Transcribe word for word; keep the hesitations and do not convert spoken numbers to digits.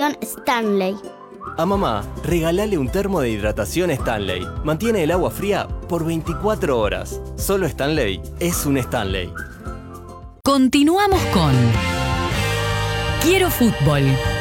hidratación Stanley. A mamá, regálale un termo de hidratación Stanley. Mantiene el agua fría por veinticuatro horas. Solo Stanley es un Stanley. Continuamos con Quiero Fútbol.